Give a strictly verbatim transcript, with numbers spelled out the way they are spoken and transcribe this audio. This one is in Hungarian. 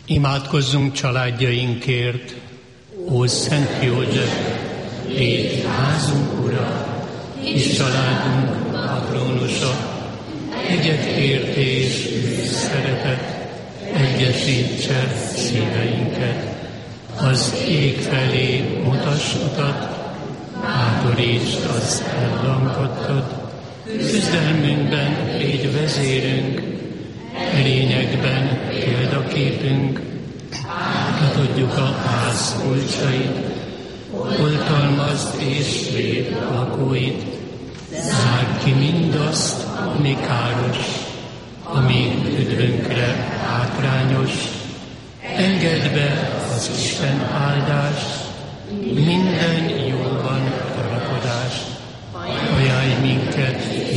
Imádkozzunk családjainkért, ó Szent József, légy házunk ura, és családunk patrónusa, egyetértés, szeretet, egyesítse szíveinket. Az ég felé mutass utat, bátorítsd az ellangadtat, küzdelmünkben légy vezérünk, erényekben példaképünk, átadjuk a ház kulcsait, oltalmazd és védd lakóit, zárd ki mindazt, ami káros, ami üdvünkre hátrányos, engedd be az Isten áldást, minden jóban